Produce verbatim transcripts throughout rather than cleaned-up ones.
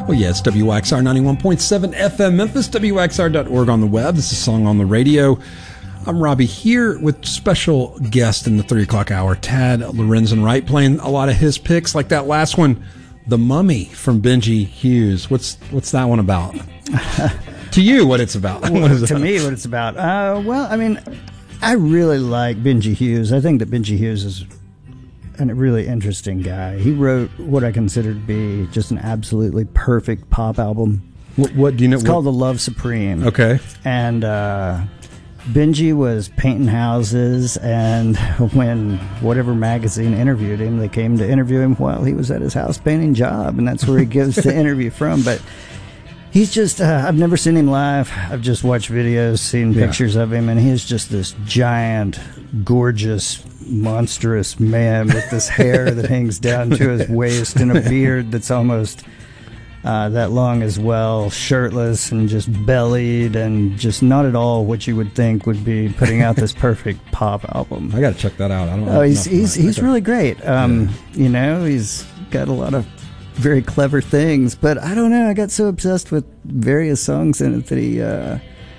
Oh, yeah, it's W X R ninety-one point seven F M Memphis, W X R dot org on the web. This is Song on the Radio. I'm Robbie here with special guest in the three o'clock hour, Tad Lorenzen Wright, playing a lot of his picks, like that last one, The Mummy from Benji Hughes. What's what's that one about? To you, what it's about. Well, what to me, what it's about. Uh, well, I mean, I really like Benji Hughes. I think that Benji Hughes is a really interesting guy. He wrote what I consider to be just an absolutely perfect pop album. What, what do you know? It's what? called The Love Supreme. Okay. And uh, Benji was painting houses, and when whatever magazine interviewed him, they came to interview him while he was at his house painting job, and that's where he gives the interview from. But he's just, uh, I've never seen him live. I've just watched videos, seen Yeah. pictures of him, and he's just this giant, gorgeous, monstrous man with this hair that hangs down to his waist and a beard that's almost uh, that long as well, shirtless and just bellied, and just not at all what you would think would be putting out this perfect pop album. I got to check that out. I don't know. Oh, he's he's he's okay. really great. Um, yeah. You know, he's got a lot of very clever things, but I don't know. I got so obsessed with various songs in it that he uh,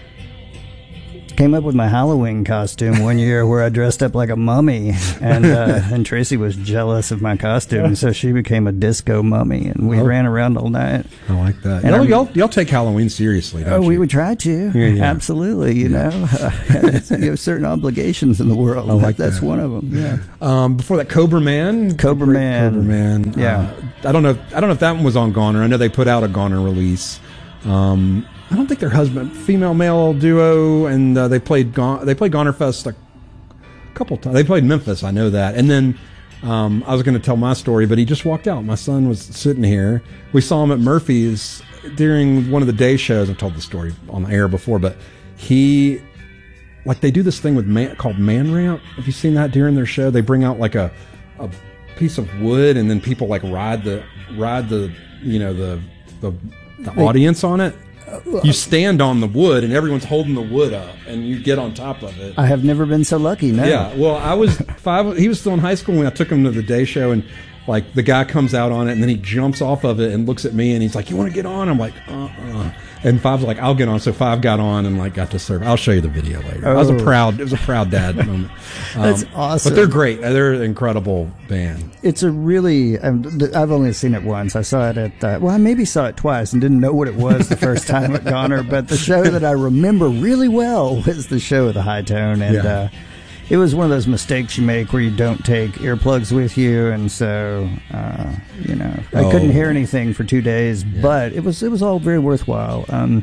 came up with my Halloween costume one year where I dressed up like a mummy, and uh, and Tracy was jealous of my costume, so she became a disco mummy, and we oh. ran around all night. I like that. And y'all, y'all, y'all take Halloween seriously, don't oh, you? we would try to. Yeah, yeah. Absolutely, you Yeah. know. You have certain obligations in the world. I like That's that. one of them, yeah. Um, before that, Cobra Man. Cobra Man. Cobra Man. Yeah. Uh, I don't know. I don't know if that one was on Goner. I know they put out a Goner release. Um, I don't think they're husband, female, male duo, and uh, they played Gon- they played Goner Fest a couple times. They played Memphis, I know that. And then um, I was going to tell my story, but he just walked out. My son was sitting here. We saw him at Murphy's during one of the day shows. I've told the story on the air before, but he, like, they do this thing with man, called Man Ramp. Have you seen that during their show? They bring out like a a piece of wood, and then people like ride the ride the you know the the, the audience on it. You stand on the wood, and everyone's holding the wood up, and you get on top of it. I have never been so lucky. No. Yeah, well, I was five. He was still in high school when I took him to the day show, and like the guy comes out on it, and then he jumps off of it and looks at me, and he's like, "You want to get on?" I'm like, "Uh, uh." And Five's like, "I'll get on." So Five got on and like got to serve. I'll show you the video later. I was a Oh. proud. It was a proud dad moment. Um, That's awesome. But they're great. They're an incredible band. It's a really, um, th- I've only seen it once. I saw it at, uh, well, I maybe saw it twice and didn't know what it was the first time at Goner, but the show that I remember really well was the show with the High Tone, and Yeah. uh, it was one of those mistakes you make where you don't take earplugs with you, and so, uh, you know, I Oh. couldn't hear anything for two days, but it was, it was all very worthwhile. Um,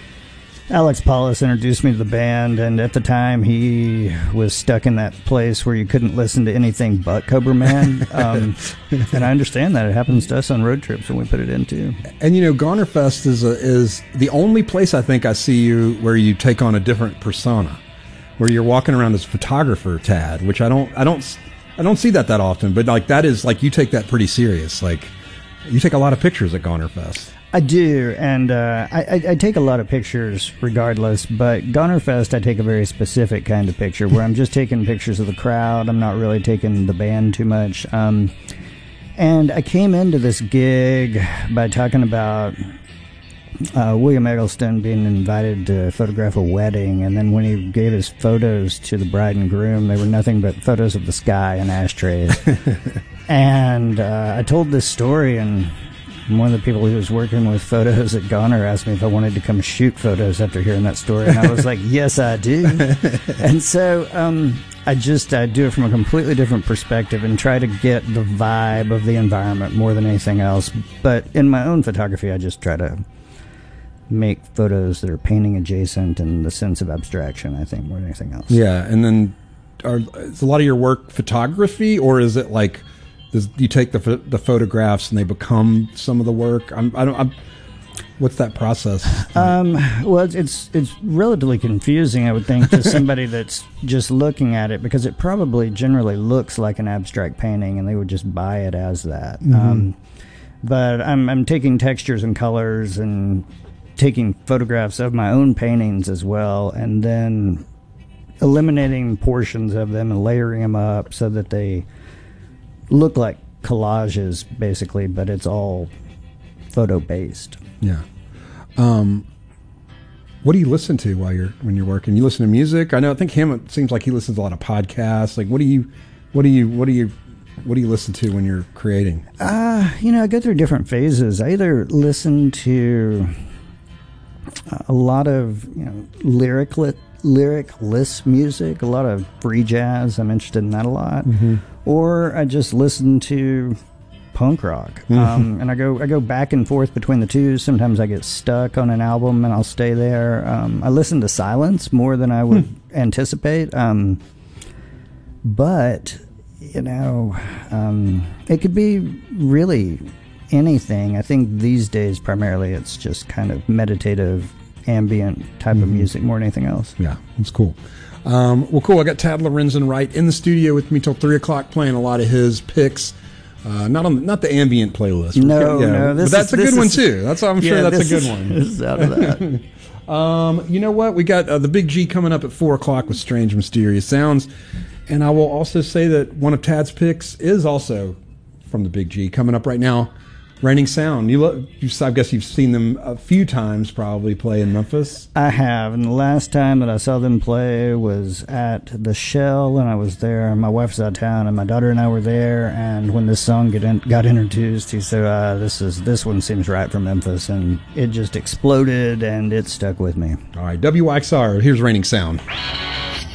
Alex Paulus introduced me to the band, and at the time he was stuck in that place where you couldn't listen to anything but Cobra Man. Um, and I understand that. It happens to us on road trips when we put it in too. And you know, Goner Fest is a, is the only place I think I see you where you take on a different persona, where you're walking around as a photographer, Tad, which I don't I don't I don't see that that often, but like that is like you take that pretty serious. Like you take a lot of pictures at Goner Fest. I do, and uh, I, I, I take a lot of pictures regardless, but Goner Fest I take a very specific kind of picture where I'm just taking pictures of the crowd. I'm not really taking the band too much. Um, and I came into this gig by talking about uh, William Eggleston being invited to photograph a wedding, and then when he gave his photos to the bride and groom, they were nothing but photos of the sky and ashtrays. And uh, I told this story, and one of the people who was working with photos at Goner asked me if I wanted to come shoot photos after hearing that story, and I was like, yes, I do. And so um, I just I do it from a completely different perspective and try to get the vibe of the environment more than anything else. But in my own photography, I just try to make photos that are painting adjacent and the sense of abstraction, I think, more than anything else. Yeah, and then are, is a lot of your work photography, or is it like does, you take the ph- the photographs and they become some of the work? I'm, I don't. I'm, what's that process? Um, well, it's, it's it's relatively confusing, I would think, to somebody that's just looking at it, because it probably generally looks like an abstract painting, and they would just buy it as that. Mm-hmm. Um, but I'm I'm taking textures and colors and taking photographs of my own paintings as well, and then eliminating portions of them and layering them up so that they look like collages, basically, but it's all photo based. Yeah. Um, what do you listen to while you're when you're working? You listen to music? I know. I think him. It seems like he listens to a lot of podcasts. Like, what do you, what do you, what do you, what do you listen to when you're creating? Uh, you know, I go through different phases. I either listen to a lot of you know lyricless lyricless music, a lot of free jazz. I'm interested in that a lot. Mm-hmm. Or I just listen to punk rock, mm-hmm. um, and I go I go back and forth between the two. Sometimes I get stuck on an album and I'll stay there. Um, I listen to silence more than I would anticipate, um, but you know, um, it could be really anything. I think these days primarily it's just kind of meditative, ambient type mm-hmm. of music more than anything else. Yeah, it's cool. Um, well, cool. I got Tad Lorenzen right in the studio with me till three o'clock, playing a lot of his picks. Uh, not on not the ambient playlist. No, yeah, no, this but that's is, a good is, one too. That's I'm sure yeah, that's a good is, one. This is out of that. um, you know what? We got uh, the Big G coming up at four o'clock with Strange Mysterious Sounds, and I will also say that one of Tad's picks is also from the Big G coming up right now. Raining Sound. You, lo- you, I guess you've seen them a few times probably play in Memphis. I have, and the last time that I saw them play was at the Shell, and I was there. My wife was out of town, and my daughter and I were there. And when this song get in, got introduced, he said, uh, "This is this one seems right for Memphis," and it just exploded, and it stuck with me. All right, W X R. Here's Raining Sound.